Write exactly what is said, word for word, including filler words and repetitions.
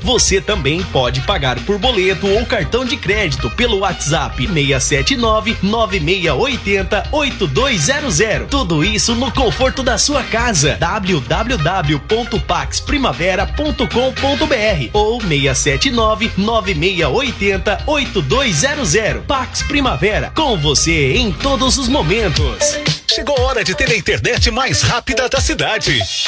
Você também pode pagar por boleto ou cartão de crédito pelo WhatsApp seis sete nove, nove seis oito zero, oito dois zero zero. Tudo isso no conforto da sua casa. w w w ponto pax primavera ponto com ponto b r ou seis sete nove, nove seis oito zero, oito dois zero zero. Pax Primavera, com você em todos os momentos. Chegou a hora de ter a internet mais rápida da cidade.